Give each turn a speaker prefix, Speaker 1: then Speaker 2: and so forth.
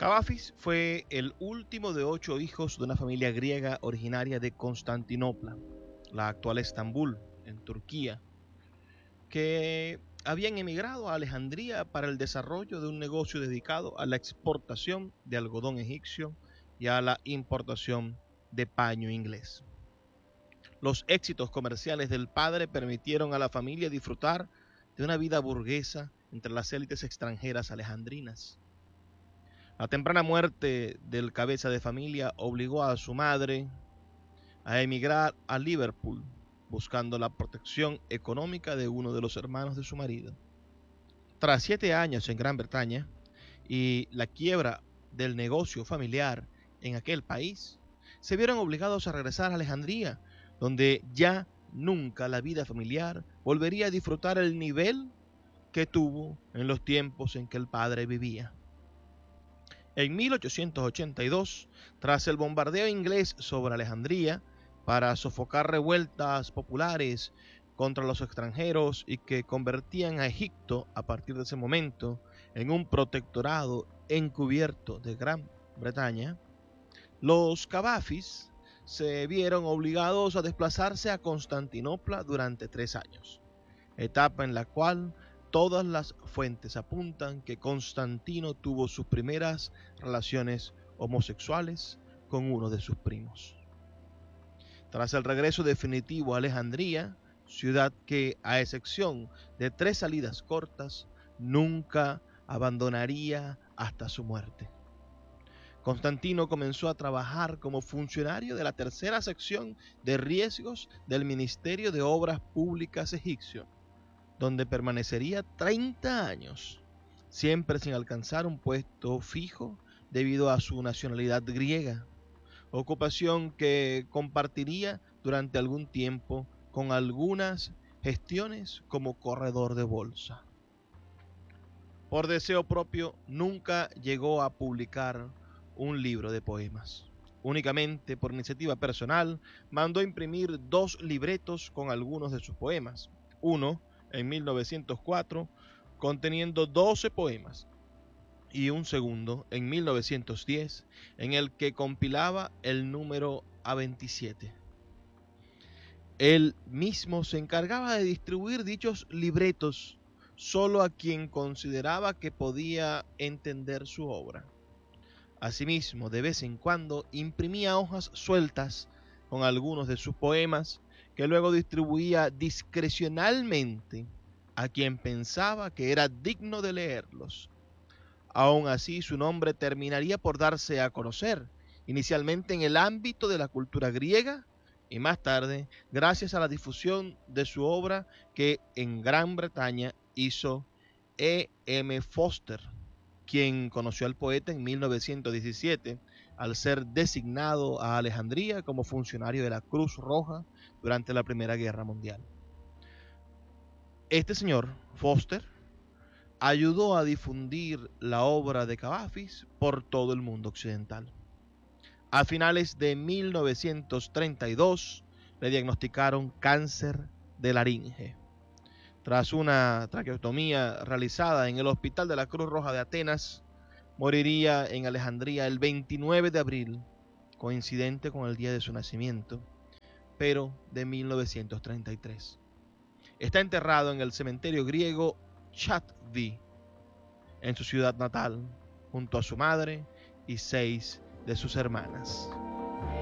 Speaker 1: Cavafis fue el último de 8 hijos de una familia griega originaria de Constantinopla, la actual Estambul, en Turquía, que habían emigrado a Alejandría para el desarrollo de un negocio dedicado a la exportación de algodón egipcio y a la importación de paño inglés. Los éxitos comerciales del padre permitieron a la familia disfrutar de una vida burguesa entre las élites extranjeras alejandrinas. La temprana muerte del cabeza de familia obligó a su madre a emigrar a Liverpool, buscando la protección económica de uno de los hermanos de su marido. Tras 7 años en Gran Bretaña y la quiebra del negocio familiar en aquel país, se vieron obligados a regresar a Alejandría, donde ya nunca la vida familiar volvería a disfrutar el nivel que tuvo en los tiempos en que el padre vivía. En 1882, tras el bombardeo inglés sobre Alejandría para sofocar revueltas populares contra los extranjeros y que convertían a Egipto a partir de ese momento en un protectorado encubierto de Gran Bretaña, los Cavafis se vieron obligados a desplazarse a Constantinopla durante 3 años, etapa en la cual todas las fuentes apuntan que Constantino tuvo sus primeras relaciones homosexuales con uno de sus primos. Tras el regreso definitivo a Alejandría, ciudad que, a excepción de 3 salidas cortas, nunca abandonaría hasta su muerte, Constantino comenzó a trabajar como funcionario de la tercera sección de riesgos del Ministerio de Obras Públicas egipcio, donde permanecería 30 años, siempre sin alcanzar un puesto fijo debido a su nacionalidad griega, ocupación que compartiría durante algún tiempo con algunas gestiones como corredor de bolsa. Por deseo propio, nunca llegó a publicar un libro de poemas. Únicamente por iniciativa personal, mandó imprimir 2 libretos con algunos de sus poemas. Uno, en 1904, conteniendo 12 poemas, y un segundo, en 1910, en el que compilaba el número A27. Él mismo se encargaba de distribuir dichos libretos solo a quien consideraba que podía entender su obra. Asimismo, de vez en cuando imprimía hojas sueltas con algunos de sus poemas que luego distribuía discrecionalmente a quien pensaba que era digno de leerlos. Aún así, su nombre terminaría por darse a conocer, inicialmente en el ámbito de la cultura griega y más tarde gracias a la difusión de su obra que en Gran Bretaña hizo E.M. Forster, quien conoció al poeta en 1917 al ser designado a Alejandría como funcionario de la Cruz Roja durante la Primera Guerra Mundial. Este señor, Forster, ayudó a difundir la obra de Cavafis por todo el mundo occidental. A finales de 1932 le diagnosticaron cáncer de laringe. Tras una traqueotomía realizada en el Hospital de la Cruz Roja de Atenas, moriría en Alejandría el 29 de abril, coincidente con el día de su nacimiento, pero de 1933. Está enterrado en el cementerio griego Chatvi, en su ciudad natal, junto a su madre y 6 de sus hermanas.